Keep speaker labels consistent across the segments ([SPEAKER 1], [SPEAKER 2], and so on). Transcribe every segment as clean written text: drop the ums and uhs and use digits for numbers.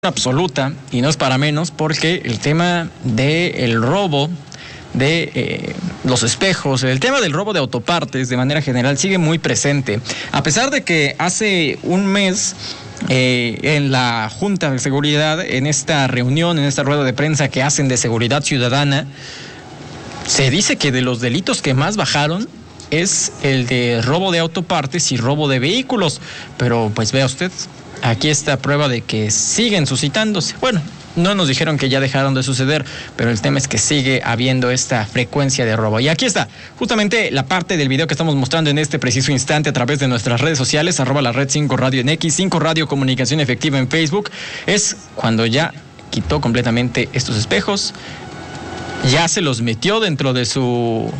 [SPEAKER 1] absoluta, y no es para menos, porque el tema del robo de los espejos, el tema del robo de autopartes de manera general sigue muy presente, a pesar de que hace un mes en la Junta de Seguridad, en esta reunión, en esta rueda de prensa que hacen de seguridad ciudadana, se dice que de los delitos que más bajaron es el de robo de autopartes y robo de vehículos, pero pues vea usted, aquí está prueba de que siguen suscitándose. Bueno, no nos dijeron que ya dejaron de suceder, pero el tema es que sigue habiendo esta frecuencia de robo. Y aquí está, justamente la parte del video que estamos mostrando en este preciso instante a través de nuestras redes sociales, @la red 5 Radio en X, 5 Radio Comunicación Efectiva en Facebook, es cuando ya quitó completamente estos espejos, ya se los metió dentro de su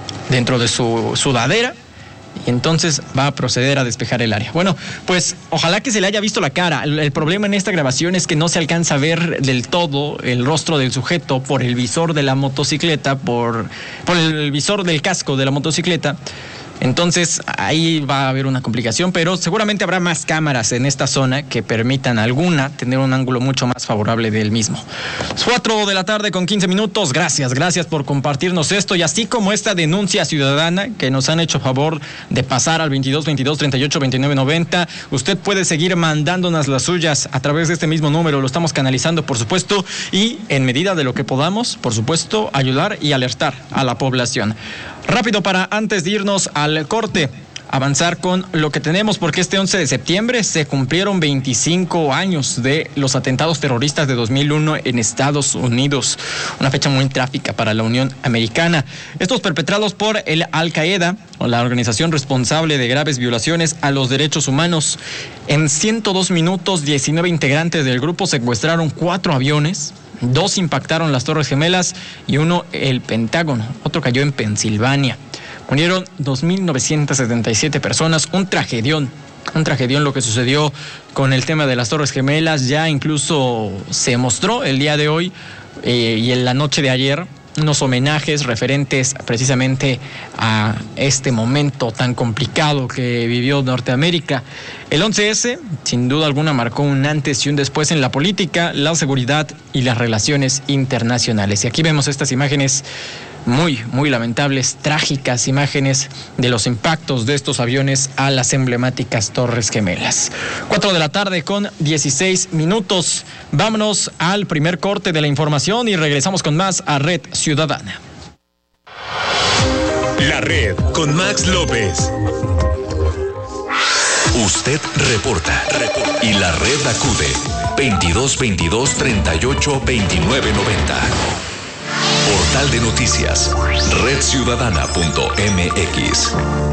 [SPEAKER 1] sudadera, y entonces va a proceder a despejar el área. Bueno, pues ojalá que se le haya visto la cara. El problema en esta grabación es que no se alcanza a ver del todo el rostro del sujeto por el visor de la motocicleta, por el visor del casco de la motocicleta. Entonces ahí va a haber una complicación, pero seguramente habrá más cámaras en esta zona que permitan a alguna tener un ángulo mucho más favorable del mismo. 4 de la tarde con 15 minutos. Gracias por compartirnos esto, y así como esta denuncia ciudadana que nos han hecho favor de pasar al 22 22 38 29 90. Usted puede seguir mandándonos las suyas a través de este mismo número. Lo estamos canalizando, por supuesto, y en medida de lo que podamos, por supuesto, ayudar y alertar a la población. Rápido, para antes de irnos al corte, avanzar con lo que tenemos, porque este 11 de septiembre se cumplieron 25 años de los atentados terroristas de 2001 en Estados Unidos, una fecha muy trágica para la Unión Americana. Estos perpetrados por el Al-Qaeda, o la organización responsable de graves violaciones a los derechos humanos. En 102 minutos, 19 integrantes del grupo secuestraron 4 aviones, 2 impactaron las Torres Gemelas y 1 el Pentágono, otro cayó en Pensilvania. Murieron 2.977 personas, un tragedión lo que sucedió con el tema de las Torres Gemelas. Ya incluso se mostró el día de hoy y en la noche de ayer unos homenajes referentes precisamente a este momento tan complicado que vivió Norteamérica. El 11S, sin duda alguna, marcó un antes y un después en la política, la seguridad y las relaciones internacionales. Y aquí vemos estas imágenes muy lamentables, trágicas imágenes de los impactos de estos aviones a las emblemáticas Torres Gemelas. 4 de la tarde con 16 minutos. Vámonos al primer corte de la información y regresamos con más a Red Ciudadana.
[SPEAKER 2] La Red con Max López. Usted reporta y la red acude. 22 22 38 29 90. Portal de noticias, redciudadana.mx.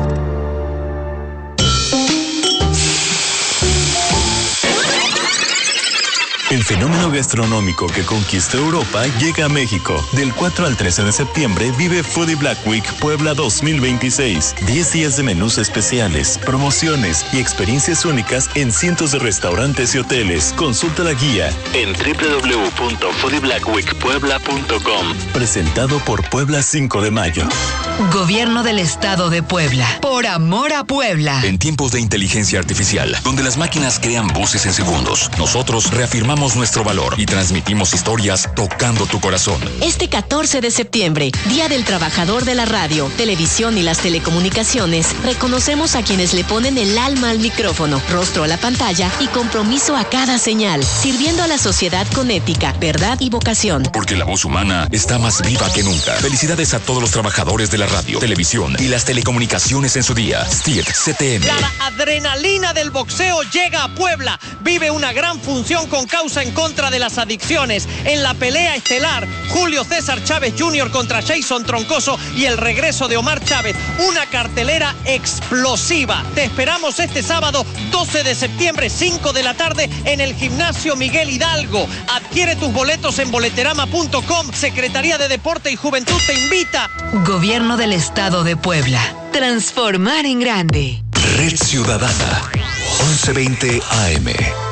[SPEAKER 3] El fenómeno gastronómico que conquistó Europa llega a México. Del 4 al 13 de septiembre vive Foodie Black Week Puebla 2026. 10 días de menús especiales, promociones y experiencias únicas en cientos de restaurantes y hoteles. Consulta la guía en www.foodieblackweekpuebla.com. Presentado por Puebla 5 de Mayo.
[SPEAKER 4] Gobierno del Estado de Puebla. Por amor a Puebla.
[SPEAKER 2] En tiempos de inteligencia artificial, donde las máquinas crean voces en segundos, nosotros reafirmamos nuestro valor y transmitimos historias tocando tu corazón.
[SPEAKER 5] Este 14 de septiembre, Día del Trabajador de la Radio, Televisión y las Telecomunicaciones, reconocemos a quienes le ponen el alma al micrófono, rostro a la pantalla y compromiso a cada señal, sirviendo a la sociedad con ética, verdad y vocación.
[SPEAKER 2] Porque la voz humana está más viva que nunca. Felicidades a todos los trabajadores de la radio, televisión y las telecomunicaciones en su día. Stirt CTM.
[SPEAKER 6] La adrenalina del boxeo llega a Puebla. Vive una gran función con causa en contra de las adicciones. En la pelea estelar, Julio César Chávez Jr. contra Jason Troncoso y el regreso de Omar Chávez. Una cartelera explosiva. Te esperamos este sábado 12 de septiembre, 5 de la tarde, en el Gimnasio Miguel Hidalgo. Adquiere tus boletos en boleterama.com. Secretaría de Deporte y Juventud te invita.
[SPEAKER 4] Gobierno del Estado de Puebla. Transformar en grande.
[SPEAKER 2] Red Ciudadana, 1120 AM.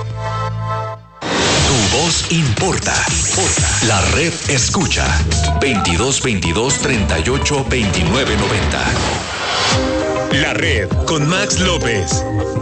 [SPEAKER 2] Tu voz importa. La red escucha. 22 22 38 29 90. La Red con Max López.